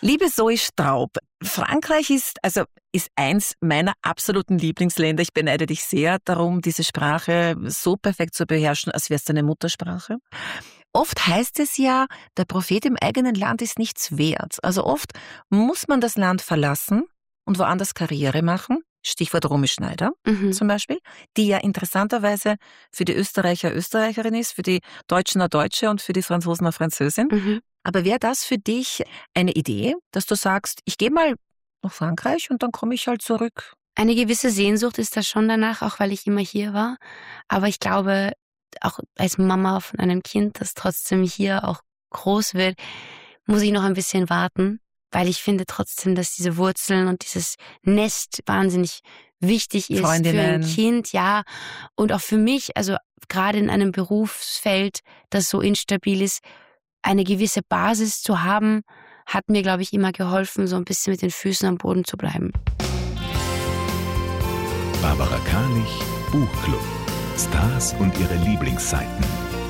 Liebe Zoe Straub, Frankreich ist eins meiner absoluten Lieblingsländer. Ich beneide dich sehr darum, diese Sprache so perfekt zu beherrschen, als wäre es deine Muttersprache. Oft heißt es ja, der Prophet im eigenen Land ist nichts wert. Also oft muss man das Land verlassen und woanders Karriere machen. Stichwort Romy Schneider zum Beispiel, die ja interessanterweise für die Österreicher Österreicherin ist, für die Deutschen eine Deutsche und für die Franzosen eine Französin. Aber wäre das für dich eine Idee, dass du sagst, ich gehe mal nach Frankreich und dann komme ich halt zurück? Eine gewisse Sehnsucht ist da schon danach, auch weil ich immer hier war. Aber ich glaube, auch als Mama von einem Kind, das trotzdem hier auch groß wird, muss ich noch ein bisschen warten, weil ich finde trotzdem, dass diese Wurzeln und dieses Nest wahnsinnig wichtig ist Freundinnen. Für ein Kind, ja. Und auch für mich, also gerade in einem Berufsfeld, das so instabil ist, eine gewisse Basis zu haben, hat mir, glaube ich, immer geholfen, so ein bisschen mit den Füßen am Boden zu bleiben. Barbara Karlich, Buchclub. Stars und ihre Lieblingsseiten.